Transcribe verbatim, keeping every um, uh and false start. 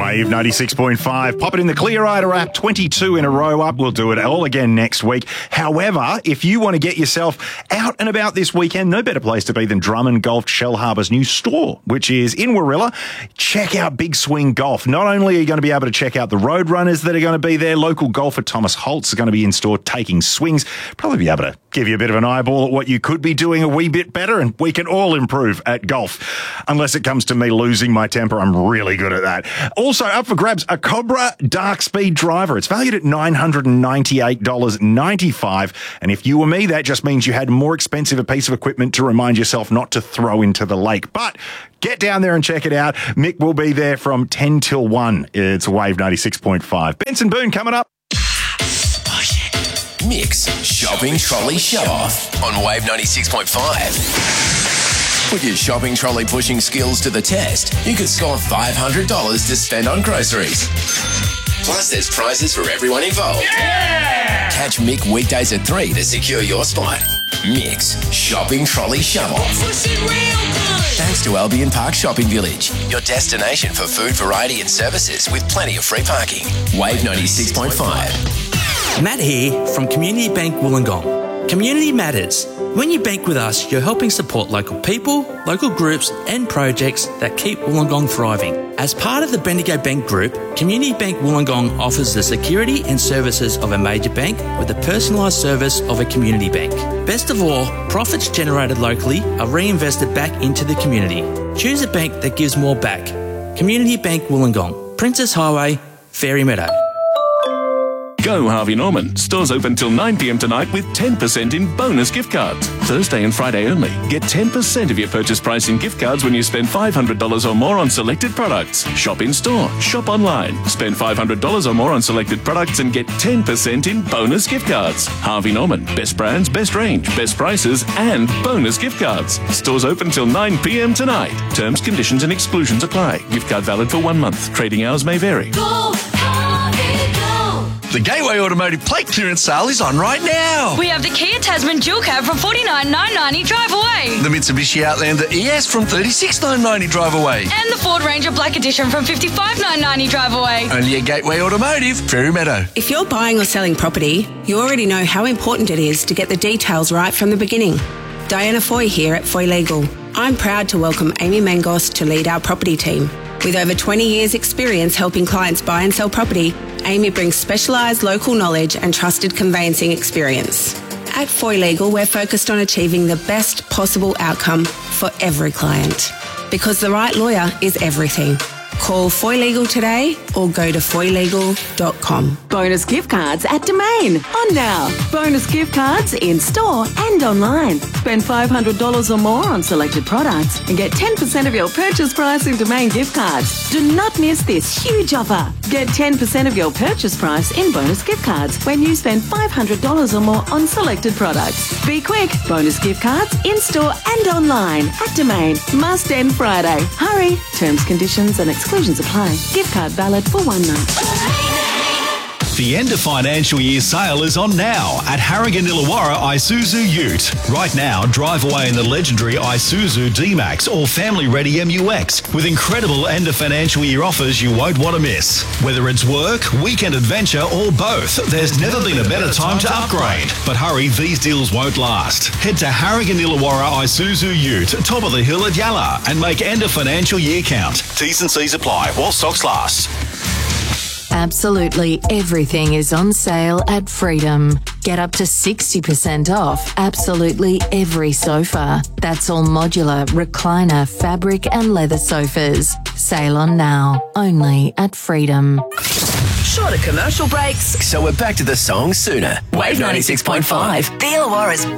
Wave ninety-six point five. Pop it in the Clear Rider app, twenty-two in a row up. We'll do it all again next week. However, if you want to get yourself out and about this weekend, no better place to be than Drummond Golf Shellharbour's new store, which is in Warilla. Check out Big Swing Golf. Not only are you going to be able to check out the road runners that are going to be there, local golfer Thomas Holtz is going to be in store taking swings. Probably be able to give you a bit of an eyeball at what you could be doing a wee bit better, and we can all improve at golf. Unless it comes to me losing my temper, I'm really good at that. Also up for grabs, a Cobra Dark Speed driver. It's valued at nine hundred ninety-eight dollars ninety-five, and if you were me, that just means you had more expensive a piece of equipment to remind yourself not to throw into the lake. But get down there and check it out. Mick will be there from ten till one. It's Wave ninety-six point five. Benson Boone coming up. Mick's Shopping Trolley Show Off on Wave ninety-six point five. Put your shopping trolley pushing skills to the test. You could score five hundred dollars to spend on groceries. Plus, there's prizes for everyone involved. Yeah! Catch Mick weekdays at three to secure your spot. Mick's Shopping Trolley Show Off. Thanks to Albion Park Shopping Village, your destination for food, variety and services with plenty of free parking. Wave ninety-six point five. Matt here from Community Bank Wollongong. Community matters. When you bank with us, you're helping support local people, local groups and projects that keep Wollongong thriving. As part of the Bendigo Bank Group, Community Bank Wollongong offers the security and services of a major bank with the personalised service of a community bank. Best of all, profits generated locally are reinvested back into the community. Choose a bank that gives more back. Community Bank Wollongong, Princess Highway, Fairy Meadow. Go Harvey Norman. Stores open till nine p.m. tonight with ten percent in bonus gift cards. Thursday and Friday only. Get ten percent of your purchase price in gift cards when you spend five hundred dollars or more on selected products. Shop in store. Shop online. Spend five hundred dollars or more on selected products and get ten percent in bonus gift cards. Harvey Norman. Best brands, best range, best prices and bonus gift cards. Stores open till nine p.m. tonight. Terms, conditions and exclusions apply. Gift card valid for one month. Trading hours may vary. Go, Harvey, go! The Gateway Automotive plate clearance sale is on right now. We have the Kia Tasman dual cab from forty-nine thousand nine hundred ninety drive away. The Mitsubishi Outlander E S from thirty-six thousand nine hundred ninety drive away. And the Ford Ranger Black Edition from fifty-five thousand nine hundred ninety drive away. Only at Gateway Automotive, Fairy Meadow. If you're buying or selling property, you already know how important it is to get the details right from the beginning. Diana Foy here at Foy Legal. I'm proud to welcome Amy Mangos to lead our property team. With over twenty years experience helping clients buy and sell property, Amy brings specialised local knowledge and trusted conveyancing experience. At Foy Legal, we're focused on achieving the best possible outcome for every client. Because the right lawyer is everything. Call Foy Legal today or go to foy legal dot com. Bonus gift cards at Domain. On now. Bonus gift cards in store and online. Spend five hundred dollars or more on selected products and get ten percent of your purchase price in Domain gift cards. Do not miss this huge offer. Get ten percent of your purchase price in bonus gift cards when you spend five hundred dollars or more on selected products. Be quick. Bonus gift cards in store and online at Domain. Must end Friday. Hurry. Terms, conditions and exclusions apply. Gift card valid for one month. The end of financial year sale is on now at Harrigan Illawarra Isuzu Ute. Right now, drive away in the legendary Isuzu D-Max or family-ready M U X with incredible end of financial year offers you won't want to miss. Whether it's work, weekend adventure or both, there's never been a better time to upgrade. But hurry, these deals won't last. Head to Harrigan Illawarra Isuzu Ute, top of the hill at Yalla, and make end of financial year count. T's and C's apply while stocks last. Absolutely everything is on sale at Freedom. Get up to sixty percent off absolutely every sofa. That's all modular, recliner, fabric and leather sofas. Sale on now, only at Freedom. Shorter commercial breaks. So we're back to the song sooner. Wave ninety-six point five. The Illawarra's